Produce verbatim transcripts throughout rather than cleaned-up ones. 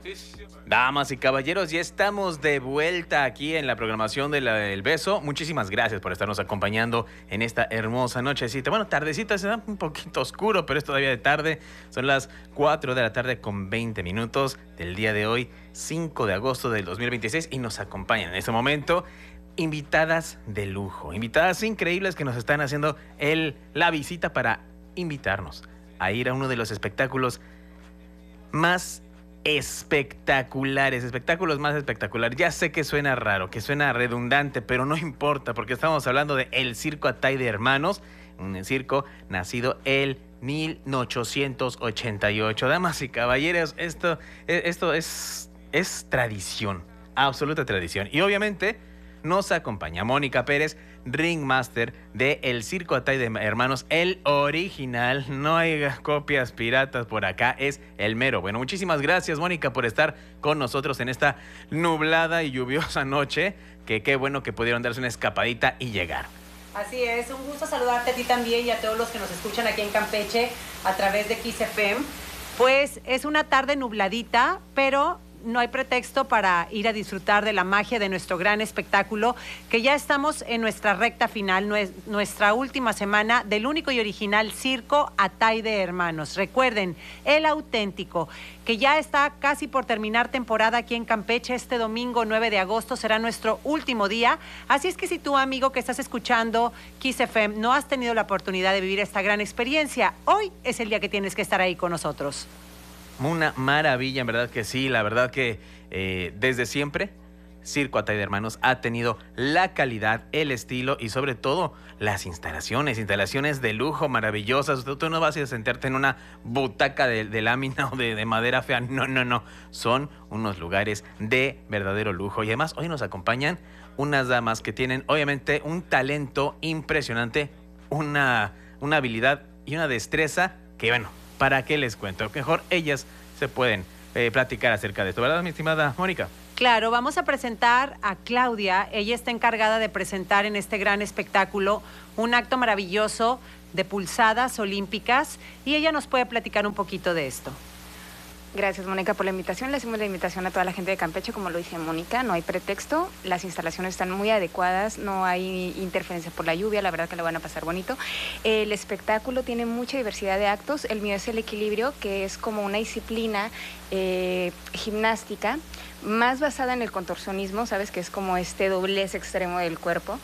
Damas y caballeros, ya estamos de vuelta aquí en la programación de la- del Beso. Muchísimas gracias por estarnos acompañando en esta hermosa nochecita. Bueno, tardecita, se da un poquito oscuro, pero es todavía de tarde. Son las cuatro de la tarde con veinte minutos del día de hoy, cinco de agosto del dos mil veintiséis. Y nos acompañan en este momento invitadas de lujo, invitadas increíbles que nos están haciendo el, la visita para invitarnos a ir a uno de los espectáculos más espectaculares, espectáculos más espectaculares. Ya sé que suena raro, que suena redundante, pero no importa, porque estamos hablando de El Circo Atay de Hermanos, un circo nacido el mil ochocientos ochenta y ocho. Damas y caballeros, esto, esto es, es tradición, absoluta tradición. Y obviamente nos acompaña Mónica Pérez, Ringmaster de El Circo Atay de Hermanos, el original. No hay copias piratas por acá, es el mero. Bueno, muchísimas gracias, Mónica, por estar con nosotros en esta nublada y lluviosa noche. Que qué bueno que pudieron darse una escapadita y llegar. Así es, un gusto saludarte a ti también y a todos los que nos escuchan aquí en Campeche a través de Kiss F M. Pues es una tarde nubladita, pero no hay pretexto para ir a disfrutar de la magia de nuestro gran espectáculo, que ya estamos en nuestra recta final, nuestra última semana del único y original Circo Atay de Hermanos. Recuerden, el auténtico, que ya está casi por terminar temporada aquí en Campeche. Este domingo nueve de agosto será nuestro último día. Así es que si tú, amigo, que estás escuchando Kiss F M, no has tenido la oportunidad de vivir esta gran experiencia, hoy es el día que tienes que estar ahí con nosotros. Una maravilla, en verdad que sí. La verdad que eh, desde siempre Circo Atay de Hermanos ha tenido la calidad, el estilo y sobre todo las instalaciones, instalaciones de lujo maravillosas. Tú, tú no vas a ir a sentarte en una butaca de, de lámina o de, de madera fea. No, no, no. Son unos lugares de verdadero lujo. Y además hoy nos acompañan unas damas que tienen obviamente un talento impresionante, una, una habilidad y una destreza que, bueno, ¿para qué les cuento? Mejor ellas se pueden eh, platicar acerca de esto, ¿verdad, mi estimada Mónica? Claro, vamos a presentar a Claudia. Ella está encargada de presentar en este gran espectáculo un acto maravilloso de pulsadas olímpicas y ella nos puede platicar un poquito de esto. Gracias, Mónica, por la invitación. Le hacemos la invitación a toda la gente de Campeche, como lo dice Mónica, no hay pretexto, las instalaciones están muy adecuadas, no hay interferencia por la lluvia, la verdad que lo van a pasar bonito. El espectáculo tiene mucha diversidad de actos, el mío es el equilibrio, que es como una disciplina eh, gimnástica, más basada en el contorsionismo, ¿sabes? Que es como este doblez extremo del cuerpo,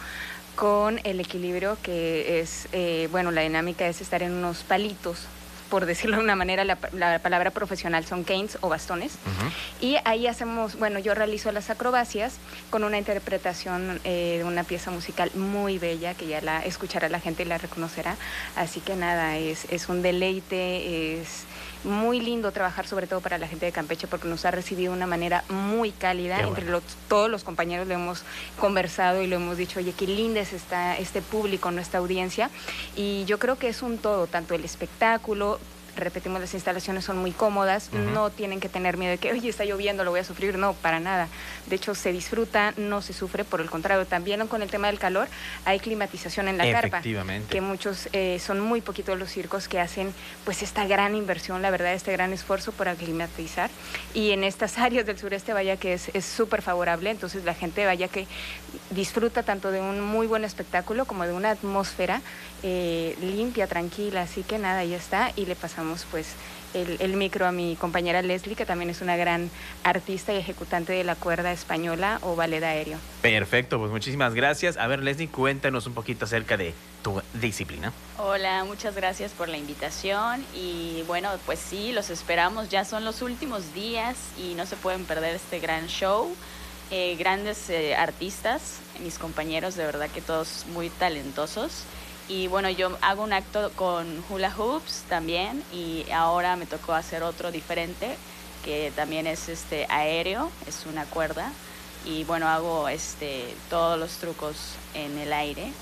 con el equilibrio que es, eh, bueno, la dinámica es estar en unos palitos, por decirlo de una manera, la, la palabra profesional son canes o bastones. Uh-huh. Y ahí hacemos, bueno, yo realizo las acrobacias con una interpretación eh, de una pieza musical muy bella, que ya la escuchará la gente y la reconocerá. Así que nada, es, es un deleite, es muy lindo trabajar, sobre todo para la gente de Campeche, porque nos ha recibido de una manera muy cálida. Qué Entre bueno. los, todos los compañeros lo hemos conversado y lo hemos dicho, oye, qué linda es esta, este público, nuestra audiencia. Y yo creo que es un todo, tanto el espectáculo, repetimos, las instalaciones son muy cómodas, uh-huh. No tienen que tener miedo de que, oye, está lloviendo, lo voy a sufrir, no, para nada. De hecho, se disfruta, no se sufre, por el contrario, también con el tema del calor, hay climatización en la carpa, que muchos, eh, son muy poquitos los circos que hacen pues esta gran inversión, la verdad, este gran esfuerzo por aclimatizar, y en estas áreas del sureste, vaya que es súper favorable, entonces la gente, vaya que disfruta tanto de un muy buen espectáculo como de una atmósfera eh, limpia, tranquila, así que nada, ya está, y le pasamos pues el, el micro a mi compañera Leslie, que también es una gran artista y ejecutante de la cuerda española o ballet aéreo. Perfecto, pues muchísimas gracias. A ver, Leslie, cuéntanos un poquito acerca de tu disciplina. Hola, muchas gracias por la invitación y bueno, pues sí, los esperamos, ya son los últimos días y no se pueden perder este gran show. Eh, grandes eh, artistas, mis compañeros, de verdad que todos muy talentosos. Y bueno, yo hago un acto con hula hoops también y ahora me tocó hacer otro diferente que también es este aéreo, es una cuerda y bueno, hago este todos los trucos en el aire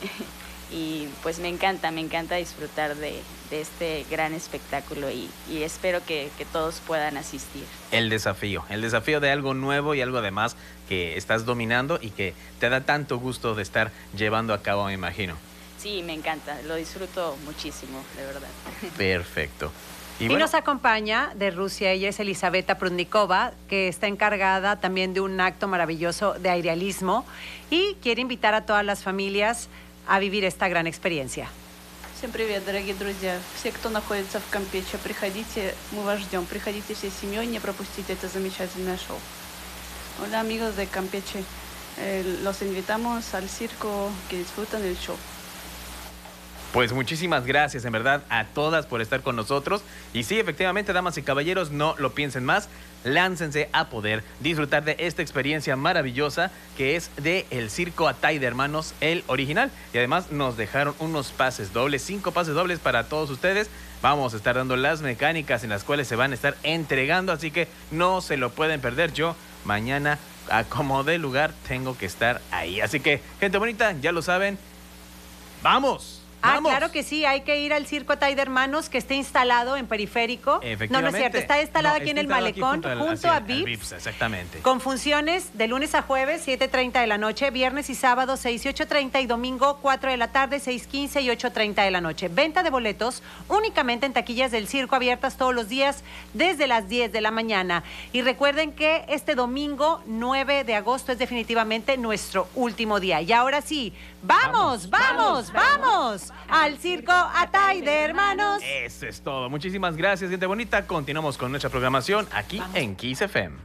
y pues me encanta, me encanta disfrutar de, de este gran espectáculo y, y espero que, que todos puedan asistir. El desafío, el desafío de algo nuevo y algo además que estás dominando y que te da tanto gusto de estar llevando a cabo, me imagino. Sí, me encanta, lo disfruto muchísimo, de verdad. Perfecto. Y, y bueno, nos acompaña de Rusia, ella es Elizaveta Prudnikova, que está encargada también de un acto maravilloso de airealismo y quiere invitar a todas las familias a vivir esta gran experiencia. Всем привет, дорогие друзья. Все, кто находится в Кампече, приходите, мы вас ждем. Приходите всей семьей, не пропустите это замечательное шоу. Hola, amigos de Campeche. Eh, los invitamos al circo, que disfruten el show. Pues muchísimas gracias, en verdad, a todas por estar con nosotros. Y sí, efectivamente, damas y caballeros, no lo piensen más. Láncense a poder disfrutar de esta experiencia maravillosa que es de el Circo Atay de Hermanos, el original. Y además nos dejaron unos pases dobles, cinco pases dobles para todos ustedes. Vamos a estar dando las mecánicas en las cuales se van a estar entregando, así que no se lo pueden perder. Yo mañana, a como de lugar, tengo que estar ahí. Así que, gente bonita, ya lo saben, ¡vamos! Ah, ¡Vamos! Claro que sí, hay que ir al Circo Atay de Hermanos, que está instalado en Periférico. No, no es cierto, está instalado no, aquí está en el Malecón, junto, al, junto así, a Vips, Vips. Exactamente. Con funciones de lunes a jueves, siete treinta de la noche, viernes y sábado, seis y ocho treinta, y domingo, cuatro de la tarde, seis quince y ocho treinta de la noche. Venta de boletos únicamente en taquillas del circo, abiertas todos los días desde las diez de la mañana. Y recuerden que este domingo, nueve de agosto, es definitivamente nuestro último día. Y ahora sí, ¡vamos, vamos, vamos, vamos al Circo Atay de Hermanos! Eso es todo. Muchísimas gracias, gente bonita. Continuamos con nuestra programación aquí vamos. En Kiss F M.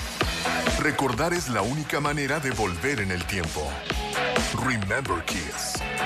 Recordar es la única manera de volver en el tiempo. Remember Kiss.